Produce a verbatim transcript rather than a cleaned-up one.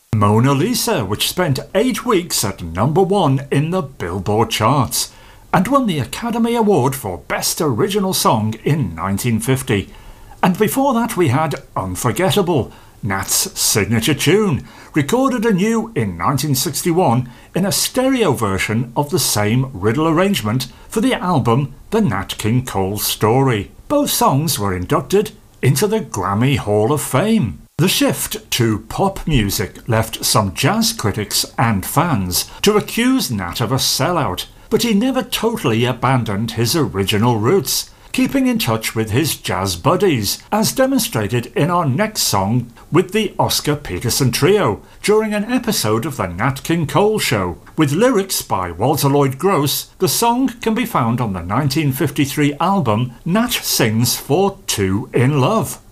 Mona Lisa, which spent eight weeks at number one in the Billboard charts, and won the Academy Award for Best Original Song in nineteen fifty. And before that we had Unforgettable, Nat's signature tune, recorded anew in nineteen sixty-one in a stereo version of the same Riddle arrangement for the album The Nat King Cole Story. Both songs were inducted into the Grammy Hall of Fame. The shift to pop music left some jazz critics and fans to accuse Nat of a sellout, but he never totally abandoned his original roots, keeping in touch with his jazz buddies, as demonstrated in our next song with the Oscar Peterson Trio during an episode of the Nat King Cole Show. With lyrics by Walter Lloyd Gross, the song can be found on the nineteen fifty-three album Nat Sings for Two in Love.